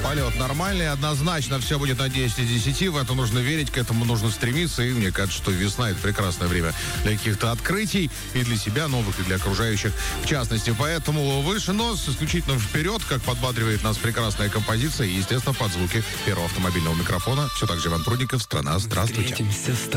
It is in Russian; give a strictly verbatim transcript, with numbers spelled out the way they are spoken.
полет нормальный, однозначно все будет на десять из десяти, в это нужно верить, к этому нужно стремиться, и мне кажется, что весна — это прекрасное время для каких-то открытий, и для себя новых, и для окружающих в частности. Поэтому выше нос, исключительно вперед, как подбадривает нас прекрасная композиция, и, естественно, под звуки первого автомобильного микрофона. Все так же Иван Прудников, «Страна». Здравствуйте. Встретимся с